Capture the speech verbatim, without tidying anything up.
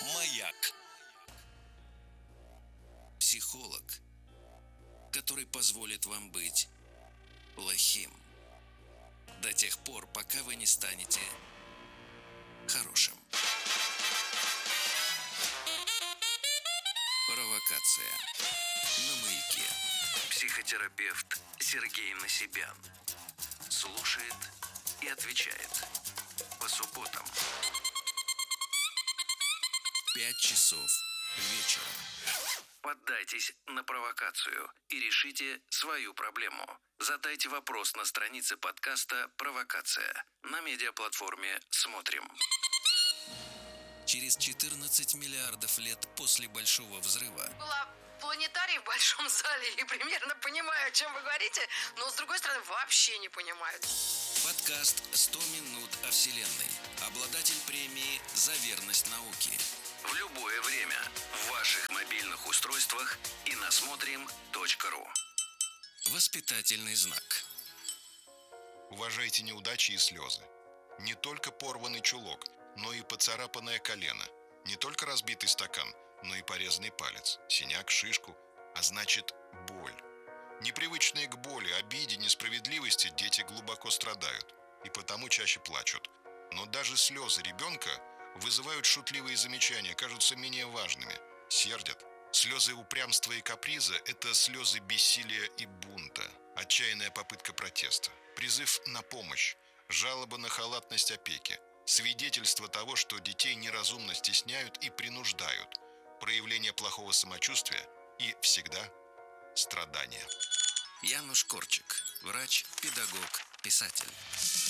Маяк. Психолог, который позволит вам быть плохим до тех пор, пока вы не станете хорошим. Провокация на Маяке. Психотерапевт Сергей Насибян слушает и отвечает по субботам. Пять часов вечера. Поддайтесь на провокацию и решите свою проблему. Задайте вопрос на странице подкаста «Провокация» на медиаплатформе «Смотрим». Через четырнадцать миллиардов лет после Большого взрыва Была планетарий в большом зале и примерно понимаю, о чем вы говорите, но, с другой стороны, вообще не понимаю. подкаст «сто минут о Вселенной». Обладатель премии «За верность науке». В любое время в ваших мобильных устройствах и на смотрим точка ру. Воспитательный знак. Уважайте неудачи и слезы. Не только порванный чулок, но и поцарапанное колено. Не только разбитый стакан, но и порезанный палец, синяк, шишку, а значит боль. Непривычные к боли, обиде, несправедливости дети глубоко страдают и потому чаще плачут. Но даже слезы ребенка вызывают шутливые замечания, кажутся менее важными, сердят. Слезы упрямства и каприза – это слезы бессилия и бунта, отчаянная попытка протеста, призыв на помощь, жалоба на халатность опеки, свидетельство того, что детей неразумно стесняют и принуждают, проявление плохого самочувствия и всегда страдания. Януш Корчик, врач, педагог, писатель.